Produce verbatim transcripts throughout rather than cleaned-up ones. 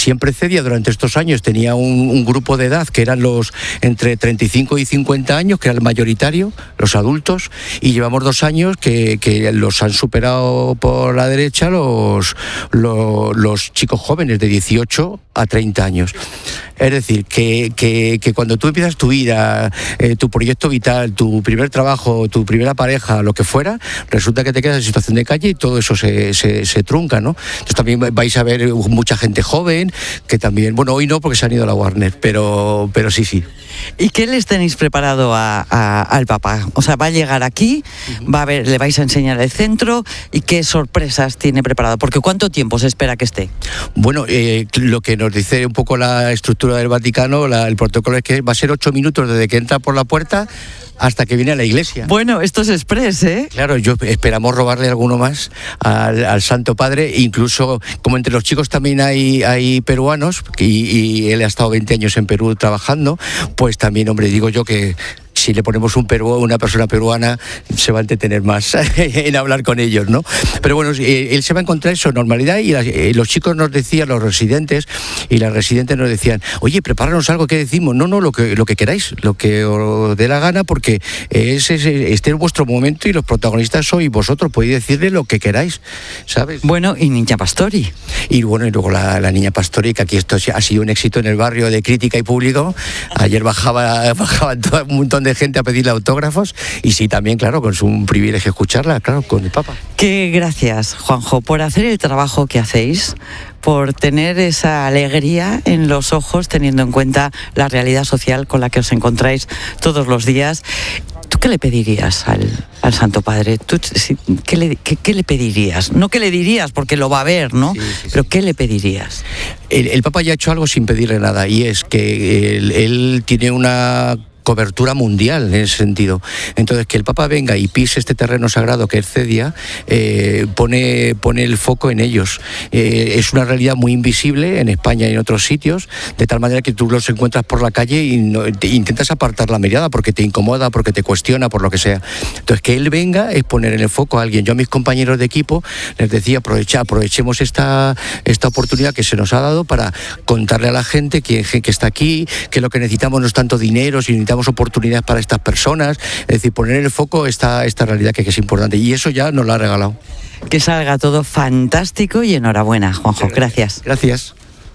siempre Cedia durante estos años tenía un, un grupo de edad que eran los entre treinta y cinco y cincuenta años, que era el mayoritario, los adultos, y llevamos dos años que, que los han superado por la derecha los, los, los chicos jóvenes de dieciocho a treinta años. Es decir, que, que, que cuando tú empiezas tu vida, eh, tu proyecto vital, tu primer trabajo, tu primera pareja, lo que fuera, resulta que te quedas en situación de calle y todo eso se, se, se trunca, ¿no? Entonces también vais a ver mucha gente joven, que también, bueno, hoy no porque se han ido a la Warner, pero, pero sí, sí. ¿Y qué les tenéis preparado a, a, al papá? O sea, va a llegar aquí, uh-huh. va a ver, le vais a enseñar el centro, ¿y qué sorpresas tiene preparado? Porque ¿cuánto tiempo se espera que esté? Bueno, eh, lo que nos dice un poco la estructura del Vaticano, la, el protocolo es que va a ser ocho minutos desde que entra por la puerta hasta que viene a la iglesia. Bueno, esto es express, ¿eh? Claro, yo esperamos robarle alguno más al, al Santo Padre, incluso como entre los chicos también hay, hay peruanos, y, y él ha estado veinte años en Perú trabajando, pues también, hombre, digo yo que si le ponemos un peru, una persona peruana, se va a entretener más en hablar con ellos, ¿no? Pero bueno, él se va a encontrar eso, normalidad, y las, eh, los chicos nos decían, los residentes, y las residentes nos decían, oye, prepáranos algo, ¿qué decimos? No, no, lo que, lo que queráis, lo que os dé la gana, porque es, es, este es vuestro momento y los protagonistas sois vosotros, podéis decirle lo que queráis, ¿sabes? Bueno, y Niña Pastori. Y bueno, y luego la, la Niña Pastori, que aquí esto ha sido un éxito en el barrio de crítica y público. Ayer bajaba, bajaba todo un montón de gente a pedirle autógrafos, y sí, también, claro, con su privilegio escucharla, claro, con el Papa. Que gracias, Juanjo, por hacer el trabajo que hacéis, por tener esa alegría en los ojos, teniendo en cuenta la realidad social con la que os encontráis todos los días. ¿Tú qué le pedirías al, al Santo Padre? ¿Tú, qué, le, qué, ¿Qué le pedirías? No qué le dirías, porque lo va a ver, ¿no? Sí, sí, sí. Pero ¿qué le pedirías? El, el Papa ya ha hecho algo sin pedirle nada, y es que él, él tiene una cobertura mundial en ese sentido. Entonces, que el Papa venga y pise este terreno sagrado que es Cedia, eh, pone, pone el foco en ellos. Eh, es una realidad muy invisible en España y en otros sitios, de tal manera que tú los encuentras por la calle y no, te intentas apartar la mirada porque te incomoda, porque te cuestiona, por lo que sea. Entonces, que él venga es poner en el foco a alguien. Yo a mis compañeros de equipo les decía, aprovecha, aprovechemos esta, esta oportunidad que se nos ha dado para contarle a la gente que, que está aquí, que lo que necesitamos no es tanto dinero, sino necesitamos oportunidades para estas personas, es decir, poner en el foco esta, esta realidad que, que es importante, y eso ya nos lo ha regalado. Que salga todo fantástico y enhorabuena, Juanjo, gracias. Gracias.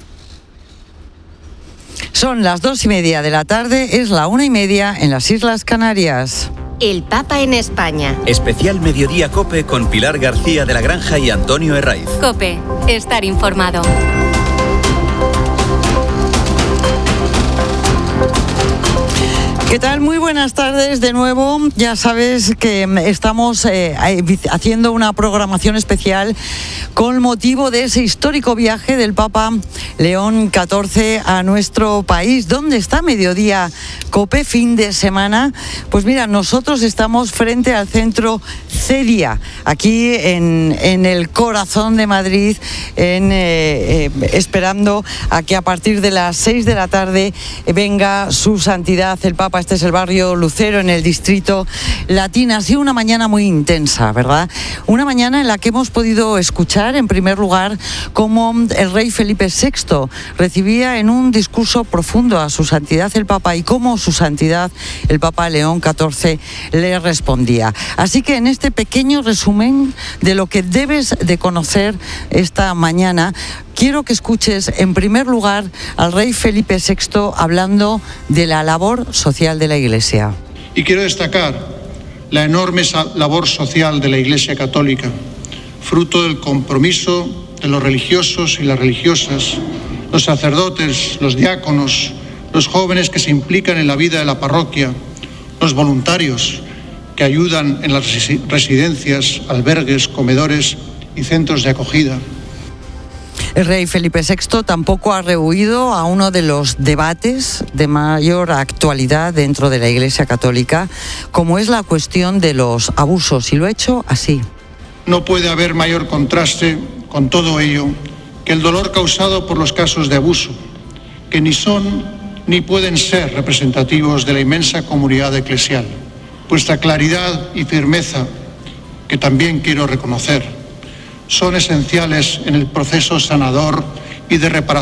Son las dos y media de la tarde, es la una y media en las Islas Canarias. El Papa en España. Especial Mediodía COPE con Pilar García de la Granja y Antonio Herraiz. COPE, estar informado. ¿Qué tal? Muy buenas tardes de nuevo. Ya sabes que estamos eh, haciendo una programación especial con motivo de ese histórico viaje del Papa León catorce a nuestro país. ¿Dónde está Mediodía COPE fin de semana? Pues mira, nosotros estamos frente al centro Cedia, aquí en, en el corazón de Madrid, en, eh, eh, esperando a que a partir de las seis de la tarde venga su santidad el Papa. Este es el barrio Lucero, en el distrito Latina. Ha sido una mañana muy intensa, ¿verdad? Una mañana en la que hemos podido escuchar, en primer lugar, cómo el rey Felipe sexto recibía en un discurso profundo a su santidad el Papa y cómo su santidad el Papa León catorce le respondía. Así que en este pequeño resumen de lo que debes de conocer esta mañana, quiero que escuches en primer lugar al rey Felipe sexto hablando de la labor social de la Iglesia. Y quiero destacar la enorme labor social de la Iglesia Católica, fruto del compromiso de los religiosos y las religiosas, los sacerdotes, los diáconos, los jóvenes que se implican en la vida de la parroquia, los voluntarios que ayudan en las residencias, albergues, comedores y centros de acogida. El rey Felipe sexto tampoco ha rehuido a uno de los debates de mayor actualidad dentro de la Iglesia Católica, como es la cuestión de los abusos, y lo ha hecho así. No puede haber mayor contraste con todo ello que el dolor causado por los casos de abuso, que ni son ni pueden ser representativos de la inmensa comunidad eclesial. Vuestra claridad y firmeza, que también quiero reconocer, son esenciales en el proceso sanador y de reparación